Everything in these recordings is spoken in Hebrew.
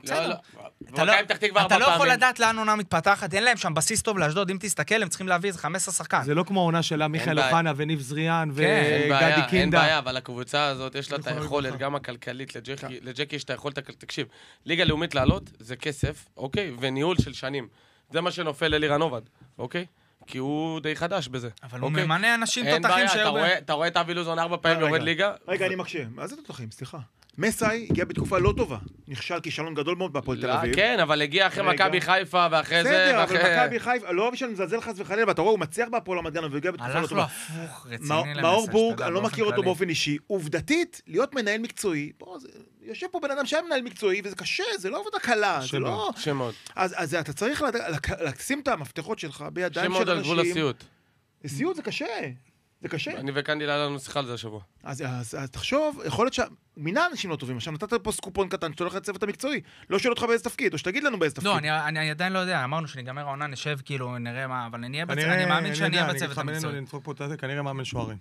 בסדר. אתה לא יכול לדעת לאן עונה מתפתחת, אין להם שם בסיס טוב לאשדוד, אם תסתכל, הם צריכים להביא איזה 15 שחקן. זה לא כמו העונה שלה, מיכאל אוחנה וניב זריאן וגדי קינדה. אין בעיה, אבל הקבוצה הזאת יש לה את היכולת, גם הכלכלית, לג'קי יש את היכולת, תקשיב, ליגה לאומית לעלות, זה כסף, אוקיי? וניהול של שנים. זה מה שנופל ללירן עובד, אוקיי? כי הוא די חדש בזה. אבל הוא ממנה אנשים אין תותחים בעיה, אתה רואה את אבי לוזון 4 פעמים יורד ליגה? רגע, אני מקשה. מה זה תותחים? סליחה. מסאי הגיע בתקופה לא טובה. נכשל כישלון גדול מאוד בהפועל תל אביב. כן, אבל הגיע אחרי מכבי חיפה ואחרי זה... בסדר, אבל מכבי חיפה, לא בשביל מזלזל חס וחלילה, ואתה רואה, הוא מצליח בהפועל רמת גן, והגיע בתקופה לא טובה. הלך לו הפוך, רציני למסע. מאור בורג, אני לא מכיר אותו באופן אישי. עובדתית, להיות מנהל מקצועי, יושב פה בן אדם שהיה מנהל מקצועי, וזה קשה, זה לא עבודה קלה, זה לא... שמות. אז אתה צריך לשים את המפתחות שלך בידיים שמות של על גבול אנשים. הסיוט. סיוט זה קשה. זה קשה. אני וקנדיל היה לנו שיחה על זה השבוע. אז תחשוב, יכול להיות מינה אנשים לא טובים. עכשיו נתת פה סקופון קטן שתולך לצוות המקצועי. לא שואל אותך באיזה תפקיד, או שתגיד לנו באיזה תפקיד. לא, אני עדיין לא יודע. אמרנו שנגמר העונה, נשב כאילו, נראה מה, אבל אני מאמין שאני אהיה בצוות המקצועי. כנראה מאמן שוערים.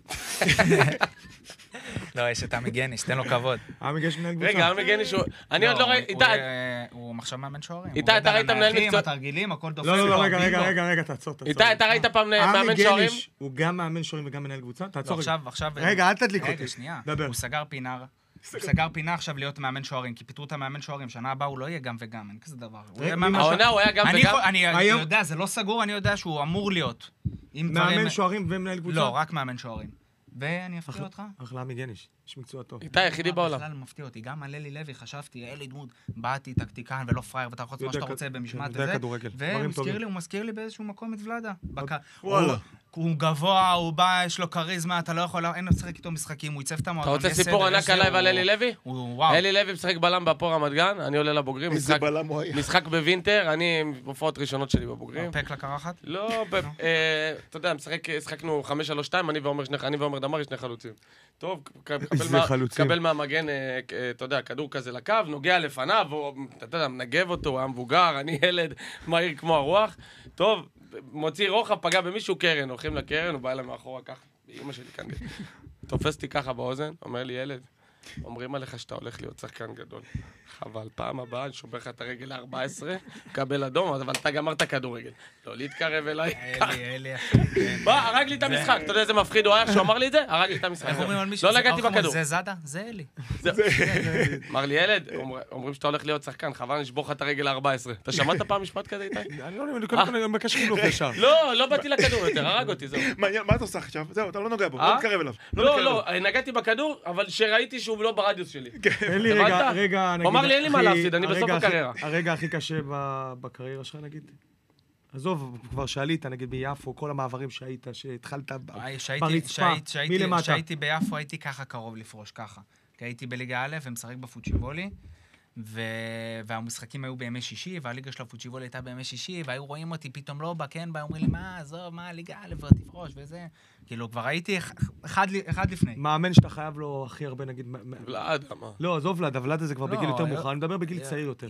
לא, יש את עמי גניש, תן לו כבוד. עמי גניש מנהל קבוצה. רגע, עמי גניש אני עוד לא ראיתי... הוא עכשיו מאמן שוערים. איתי, אתה ראית מנהל מקצועי? התרגילים, הכל דופק. לא, רגע, תעצור. איתי, אתה ראית פעם מאמן שוערים? עמי גניש הוא גם מאמן שוערים וגם מנהל קבוצה? תעצור עכשיו... רגע, אל תדליק אותי. רגע, שנייה. דבר. הוא סגר פינה. הוא סגר פינה עכשיו להיות מאמן שוערים, כי פיתרו את המאמן שוערים. שנה הבאה הוא לא יהיה גם וגם, אין כזה דבר. העונה הוא היה גם וגם? אני יודע, זה לא סגור, אני יודע שהוא אמור להיות. מאמן שוערים ומנהל קבוצה? לא, רק מאמן שוערים. ואני אפתיע אותך? אחלה עמי גניש, יש מקצוע טוב. איתי, יחידי בעולם. בכלל מפתיע אותי, גם על אלי לוי חשבתי, אלי דמות, באתי טקטיקן ולא פרייר, ואתה יכול לעשות מה שאתה רוצה במשמעת הזה. והוא מזכיר לי באיזשהו מקום את ולדה. וואלה. הוא גבוה, הוא בא, יש לו כריזמה, אתה לא יכול, אין לו לשחק איתו משחקים, הוא ייצב את המועדון. אתה רוצה סיפור ענק עליי ועל אלי לוי? וואו. אלי לוי משחק בלם בהפועל רמת גן, אני עולה לבוגרים. איזה בלם הוא היה. משחק בווינטר, אני עם הופעות ראשונות שלי בבוגרים. פק לקרחת? לא, אתה יודע, שחקנו 5-3-2, אני ועומר דמרי, שני חלוצים. טוב, קבל מהמגן, אתה יודע, כדור כזה לקו, נוגע לפניו, אתה יודע, מנגב אותו, הוא היה מבוגר, אני ילד מהיר כמו הרוח. טוב, מוציא רוחב, פגע במישהו קרן, הולכים לקרן, הוא בא אליי מאחורה ככה, באמא שלי כאן. תופס אותי ככה באוזן, אומר לי, ילד, אומרים עליך שאתה הולך להיות שחקן גדול. אבל פעם הבאה, אני שובר לך את הרגל ל-14, קבל אדום, אבל אתה גמרת כדורגל. לא להתקרב אליי. אלי. בוא, הרג לי את המשחק. אתה יודע איזה מפחיד הוא היה כשהוא אמר לי את זה? הרג לי את המשחק. לא נגעתי בכדור. זה זאדה? זה אלי. אמר לי, ילד, אומרים שאתה הולך להיות שחקן, חבל נשבור לך את הרגל ל-14. אתה שמעת פעם משפט כזה, איתי? אני לא מקשר כלום ישר. לא באתי לכדור יותר, הרג אותי, זהו. מה אתה עושה עכשיו? זהו, אתה לא נוגע בו, לא מתקרב אליו. לא, נגעתי בכדור, אבל שראיתי שהוא לא ברדיוס שלי. רגע, נגיד... אמר לי, אין לי מה להפסיד, אני בסוף הקריירה. הרגע הכי קשה בקריירה שלך, נגיד? עזוב, כבר שעלית, נגיד ביפו, כל המעברים שהתחלת ברצפה, מלמטה. כשהייתי ביפו הייתי ככה קרוב לפרוש, ככה. כי הייתי בליגה א' ומשחק בפוצ'יבולי, והמשחקים היו בימי שישי, והליגה של הפוצ'יבולי הייתה בימי שישי, והיו רואים אותי פתאום לא בקן, אומרים לי, מה, עזוב, מה, ליגה א' ותפרוש וזה. כאילו, כבר הייתי אחד לפני. מאמן שאתה חייב לו הכי הרבה, נגיד... ולעד, מה? לא, עזוב ולעד, ולעד זה כבר בגיל יותר מאוחר, אני מדבר בגיל צעיר יותר.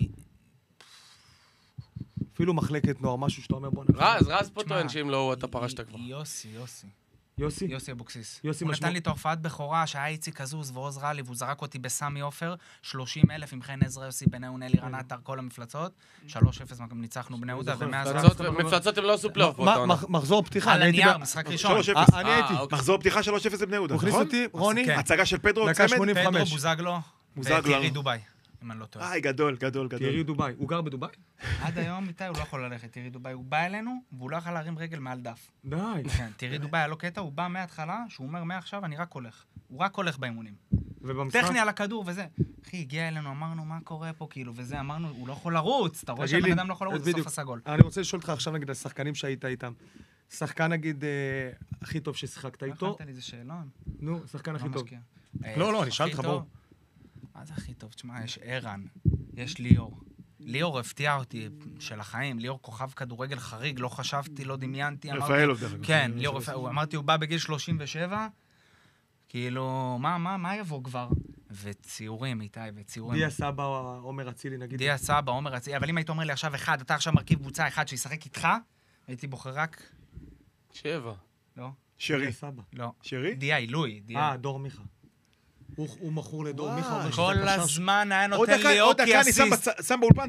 אפילו מחלקת נוער, משהו שאתה אומר, בוא נראה. רז פה טוען שאם לא הוא, אתה פרשת כבר. יוסי אבוקסיס. הוא נתן לי את ההופעת בכורה שהיה איציק כזוז ועוז רלי, והוא זרק אותי בסמי עופר, 30,000 עם חן עזרא, יוסי בן אהון, אלי רנטר, כל המפלצות, 3-0 ניצחנו בני יהודה, מפלצות הם לא עשו פלייאוף. מחזור פתיחה. על הנייר, משחק ראשון. 3-0. אני הייתי. מחזור פתיחה 3-0 לבני יהודה, הוא הכניס אותי, רוני. הצגה של פדרו דקה צמד. 85. פדרו בוזגלו. וטירי דובאי. אם אני לא טועה. גדול. טירי דובאי. הוא גר בדובאי? עד היום איתי הוא לא יכול ללכת, טירי דובאי. הוא בא אלינו, והוא לא יכול להרים רגל מעל דף. די. כן, טירי דובאי היה לו קטע, הוא בא מההתחלה, שהוא אומר מעכשיו אני רק הולך. הוא רק הולך באימונים. טכני על הכדור וזה. אחי, הגיע אלינו, אמרנו מה קורה פה, כאילו, וזה, אמרנו, הוא לא יכול לרוץ. אתה רואה שהבן אדם לא יכול לרוץ בסוף הסגול. אני רוצה לשאול אותך עכשיו נגיד השחקנים שהיית איתם. שחקן נגיד הכי טוב ששיחקת איתו. לא הכנת לי איזה שאלון. נו, שחקן הכי טוב. לא, אני שאלת לך, בוא. מה זה הכי טוב? תשמע, יש ערן, יש ליאור. ליאור הפתיע אותי של החיים, ליאור כוכב כדורגל חריג, לא חשבתי, לא דמיינתי. רפאלוב דרך אגב. כן, ליאור, אמרתי, הוא בא בגיל 37, כאילו, מה יבוא כבר? וציורים, איתי, וציורים. דיה סבא או עומר אצילי, נגיד. דיה סבא, עומר אצילי, אבל אם היית אומר לי עכשיו אחד, אתה עכשיו מרכיב קבוצה אחד שישחק איתך, הייתי בוחר רק... 7. לא. שרי. לא. שרי? דיה, עילוי. דור מיכה. הוא מכור לדור מיכה. כל הזמן היה נותן לי עוד דקה אני שם באולפן